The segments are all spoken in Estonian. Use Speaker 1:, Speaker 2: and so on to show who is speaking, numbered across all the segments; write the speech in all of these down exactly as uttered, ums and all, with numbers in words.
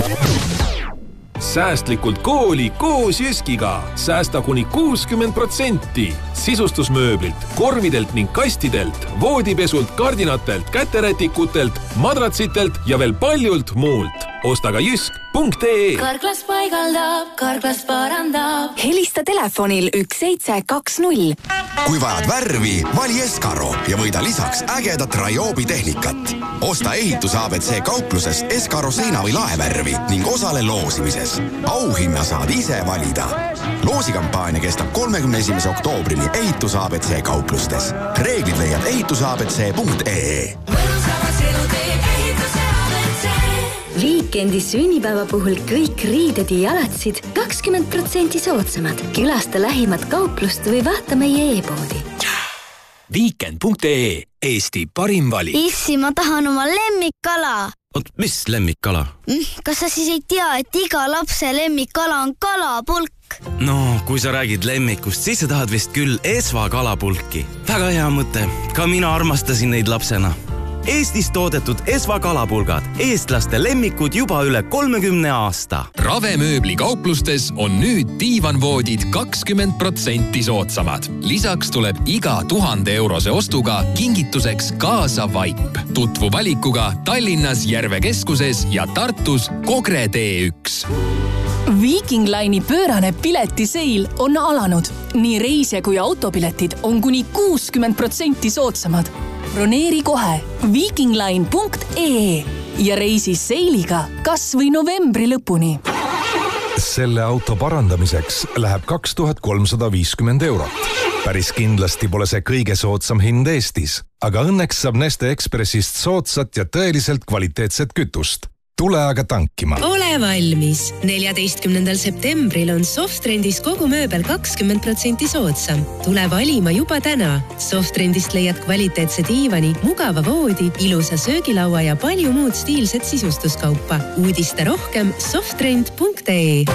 Speaker 1: Säästlikult kooli koos Jyskiga. Säästa kuni kuuskümmend protsenti. Sisustusmööblilt, korvidelt ning kastidelt, voodipesult, kardinatelt, käterätikutelt, madratsitelt ja veel paljult muult. Osta ka jysk punkt ee.
Speaker 2: Karklas paigaldab, Karklas parandab.
Speaker 3: Helista telefonil üks seitse kaks null.
Speaker 4: Kui vajad värvi, vali Eskaro ja võida lisaks ägedat Raiobi tehnikat. Osta ehitus A B C kaupluses Eskaro seina või laevärvi ning osale loosimises. Auhinna saad ise valida. Loosikampaania kestab kolmekümne esimese oktoobrini ehitus A B C kauplustes. Reeglid leiad ehitus A B C punkt ee.
Speaker 3: Viikendi sünnipäeva puhul kõik riided ja jalatsid kakskümmend protsenti soodsamad. Külasta lähimat kauplust või vaata meie e-poodi.
Speaker 5: Viikend punkt ee. Eesti parim vali.
Speaker 6: Issi, ma tahan oma lemmikkala.
Speaker 5: Oot, mis lemmikkala?
Speaker 6: Kas sa siis ei tea, et iga lapse lemmikkala on kalapulk?
Speaker 5: No, kui sa räägid lemmikust, siis sa tahad vist küll Esva kalapulki. Väga hea mõte. Ka mina armastasin neid lapsena. Eestis toodetud Esva kalapulgad. Eestlaste lemmikud juba üle kolmekümne aasta.
Speaker 7: Ravemööbli kauplustes on nüüd diivanvoodid kakskümmend protsenti soodsamad. Lisaks tuleb iga tuhande eurose ostuga kingituseks kaasa vaip. Tutvu valikuga Tallinnas Järve keskuses ja Tartus Kogre T üks.
Speaker 8: Viking Line'i pöörane piletiseil on alanud. Nii reise kui autopiletid on kuni kuuskümmend protsenti soodsamad. Broneeri kohe vikingline punkt ee ja reisi seiliga kas või novembri lõpuni.
Speaker 9: Selle auto parandamiseks läheb kaks tuhat kolmsada viiskümmend eurot. Päris kindlasti pole see kõige soodsam hind Eestis, aga õnneks saab Neste Expressist soodsat ja tõeliselt kvaliteetset kütust. Tule aga tankima.
Speaker 10: Ole valmis. neljateistkümnendal septembril on Softrendis kogu mööbel kakskümmend protsenti soodsam. Tule valima juba täna. Softrendist leiad kvaliteetse diivani, mugava voodi, ilusa söögilaua ja palju muud stiilset sisustuskaupa. Uudiste rohkem softrend punkt ee.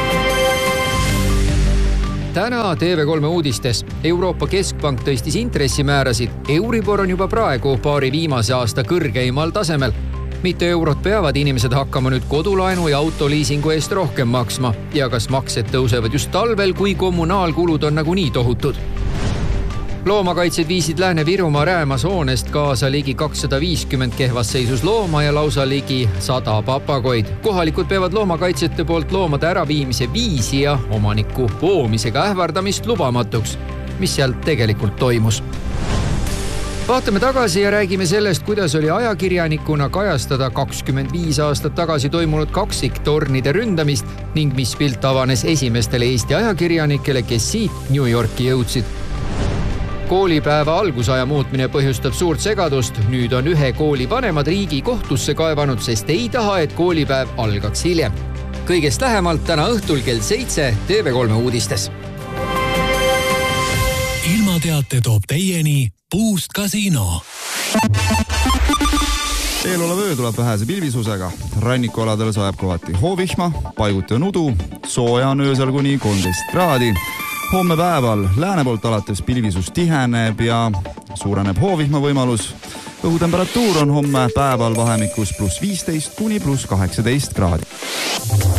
Speaker 11: Täna T V kolme uudistes. Euroopa Keskpank tõstis intressimäärasid. Euribor on juba praegu paari viimase aasta kõrgeimal tasemel. Mitte eurot peavad inimesed hakkama nüüd kodulaenu ja autoliisingu eest rohkem maksma ja kas maksed tõusevad just talvel, kui kommunaalkulud on nagunii tohutud. Loomakaitsed viisid Lääne-Virumaa Räämas hoonest kaasa ligi kakssada viiskümmend kehvas seisus looma ja lausa ligi sada papagoid. Kohalikud peavad loomakaitsjate poolt loomade äraviimise viisi ja omaniku poomisega ähvardamist lubamatuks, mis seal tegelikult toimus. Vaatame tagasi ja räägime sellest, kuidas oli ajakirjanikuna kajastada kakskümmend viis aastat tagasi toimunud kaksiktornide ründamist ning mis pilt avanes esimestele Eesti ajakirjanikele, kes siit New Yorki jõudsid. Koolipäeva algusaja muutmine põhjustab suurt segadust. Nüüd on ühe kooli vanemad riigi kohtusse kaevanud, sest ei taha, et koolipäev algaks hiljem. Kõigest lähemalt täna õhtul kell seitse T V kolme uudistes.
Speaker 7: Ilmateate toob teieni Puust Casino.
Speaker 12: Eelolev öö tuleb vähese pilvisusega. Rannikualadel sajab kohati hoovihma, paiguti on udu, sooja on öösel kuni kolmteist kraadi. Homme päeval lääne poolt alates pilvisus tiheneb ja suureneb hoovihma võimalus. Õhutemperatuur on homme päeval vahemikus pluss viisteist kuni pluss kaheksateist kraadi.